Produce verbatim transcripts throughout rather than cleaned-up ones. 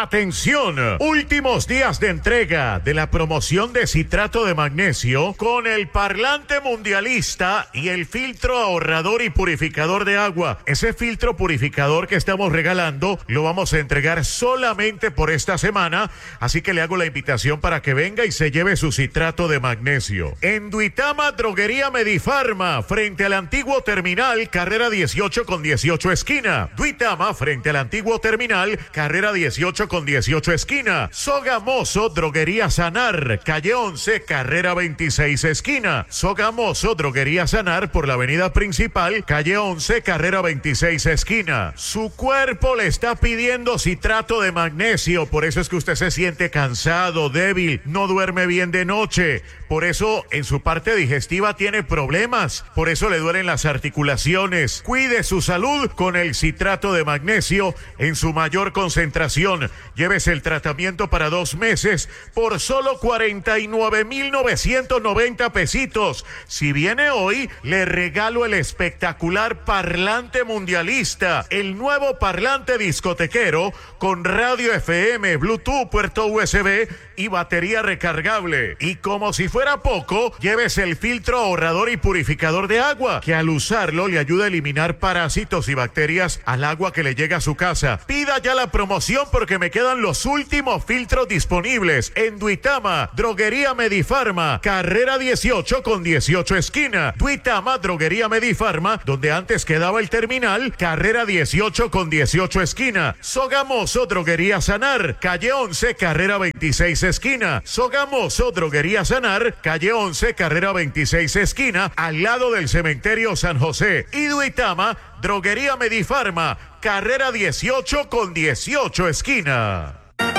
Atención, últimos días de entrega de la promoción de citrato de magnesio con el parlante mundialista y el filtro ahorrador y purificador de agua. Ese filtro purificador que estamos regalando lo vamos a entregar solamente por esta semana, así que le hago la invitación para que venga y se lleve su citrato de magnesio. En Duitama, Droguería Medifarma, frente al antiguo terminal, carrera dieciocho con dieciocho esquina. Duitama, frente al antiguo terminal, carrera dieciocho con dieciocho esquina. Sogamoso, Droguería Sanar, calle once, carrera veintiséis esquina. Sogamoso, Droguería Sanar por la avenida principal, calle once, carrera veintiséis esquina. Su cuerpo le está pidiendo citrato de magnesio, por eso es que usted se siente cansado, débil, no duerme bien de noche. Por eso en su parte digestiva tiene problemas, por eso le duelen las articulaciones. Cuide su salud con el citrato de magnesio en su mayor concentración. Llévese el tratamiento para dos meses por solo cuarenta y nueve mil novecientos noventa pesitos. Si viene hoy, le regalo el espectacular parlante mundialista, el nuevo parlante discotequero con radio F M, Bluetooth, puerto U S B y batería recargable. Y como si fuera poco, llévese el filtro ahorrador y purificador de agua, que al usarlo le ayuda a eliminar parásitos y bacterias al agua que le llega a su casa. Pida ya la promoción porque me quedan los últimos filtros disponibles en Duitama, Droguería Medifarma, carrera dieciocho con dieciocho esquina. Duitama, Droguería Medifarma, donde antes quedaba el terminal, carrera dieciocho con dieciocho esquina. Sogamoso, Droguería Sanar, calle once, carrera veintiséis esquina. Sogamoso, Droguería Sanar, calle once, carrera veintiséis esquina, al lado del cementerio San José. Y Duitama, Droguería Medifarma, carrera dieciocho con dieciocho esquina.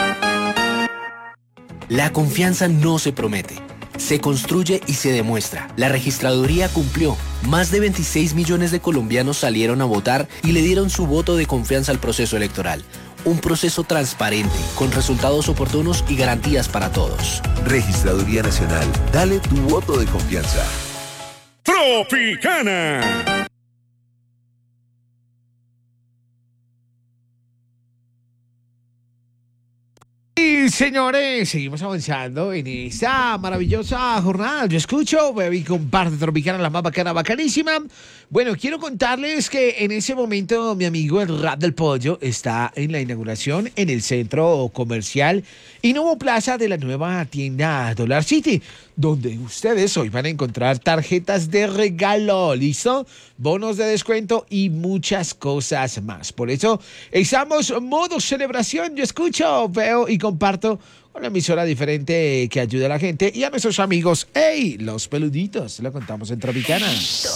La confianza no se promete, se construye y se demuestra. La registraduría cumplió. Más de veintiséis millones de colombianos salieron a votar y le dieron su voto de confianza al proceso electoral. Un proceso transparente, con resultados oportunos y garantías para todos. Registraduría Nacional, dale tu voto de confianza. Tropicana. Y señores, seguimos avanzando en esta maravillosa jornada. Yo escucho, bebé, y comparte Tropicana, la más bacana, bacanísima. Bueno, quiero contarles que en ese momento mi amigo el Rap del Pollo está en la inauguración en el centro comercial Innovo Plaza de la nueva tienda Dollar City, donde ustedes hoy van a encontrar tarjetas de regalo, ¿listo? Bonos de descuento y muchas cosas más. Por eso estamos modo celebración. Yo escucho, veo y comparto una emisora diferente que ayude a la gente y a nuestros amigos. ¡Ey! Los peluditos, lo contamos en Tropicana.